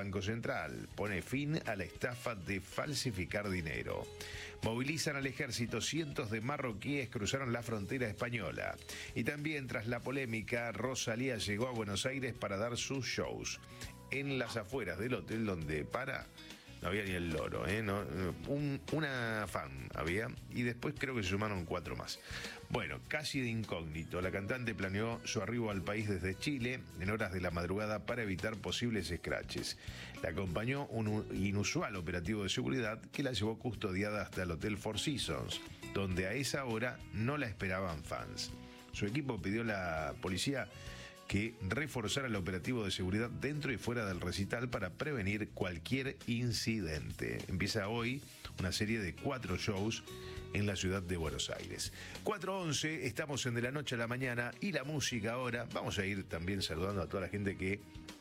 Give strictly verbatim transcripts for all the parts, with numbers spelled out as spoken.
Banco Central. Pone fin a la estafa de falsificar dinero. Movilizan al ejército. Cientos de marroquíes cruzaron la frontera española. Y también, tras la polémica, Rosalía llegó a Buenos Aires para dar sus shows. En las afueras del hotel donde para... No había ni el loro, ¿eh? No, un, una fan había, y después creo que se sumaron cuatro más. Bueno, casi de incógnito, la cantante planeó su arribo al país desde Chile en horas de la madrugada para evitar posibles escraches. La acompañó un inusual operativo de seguridad que la llevó custodiada hasta el Hotel Four Seasons, donde a esa hora no la esperaban fans. Su equipo pidió a la policía que reforzara el operativo de seguridad dentro y fuera del recital para prevenir cualquier incidente. Empieza hoy una serie de cuatro shows en la ciudad de Buenos Aires. cuatro once, estamos en De la Noche a la Mañana y la música ahora. Vamos a ir también saludando a toda la gente que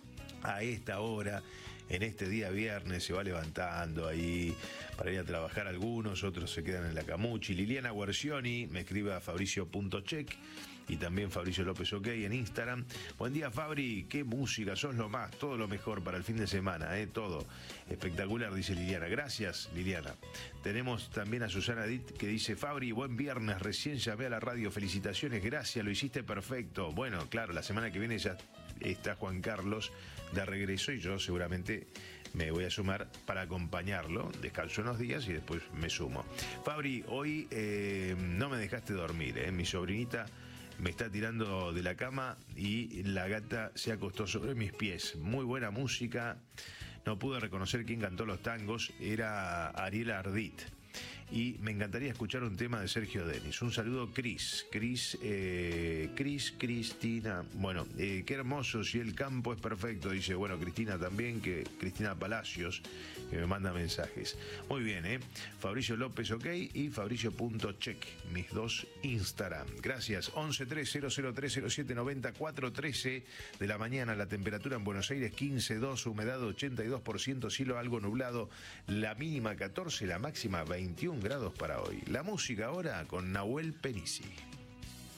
a esta hora, en este día viernes, se va levantando ahí para ir a trabajar. Algunos, otros se quedan en la camuchi. Liliana Guercioni me escribe a fabricio.check y también Fabricio López OK en Instagram. Buen día, Fabri, qué música, sos lo más, todo lo mejor para el fin de semana, ¿eh? Todo espectacular, dice Liliana. Gracias, Liliana. Tenemos también a Susana Dit que dice: Fabri, buen viernes, recién llamé a la radio, felicitaciones, gracias, lo hiciste perfecto. Bueno, claro, la semana que viene ya está Juan Carlos de regreso y yo seguramente me voy a sumar para acompañarlo. Descanso unos días y después me sumo. Fabri, hoy eh, no me dejaste dormir, ¿eh? Mi sobrinita me está tirando de la cama y la gata se acostó sobre mis pies. Muy buena música. No pude reconocer quién cantó los tangos. Era Ariel Ardit. Y me encantaría escuchar un tema de Sergio Denis. Un saludo, Cris. Cris, eh, Cris, Cristina. Bueno, eh, qué hermoso, si el campo es perfecto, dice. Bueno, Cristina también, que Cristina Palacios, que me manda mensajes. Muy bien, ¿eh? Fabricio López OK y Fabricio.check, mis dos Instagram. Gracias. once tres cero cero tres cero siete noventa cuatro trece de la mañana. La temperatura en Buenos Aires quince coma dos, humedad ochenta y dos por ciento, cielo algo nublado. La mínima catorce, la máxima veintiún grados para hoy. La música ahora con Nahuel Penisi.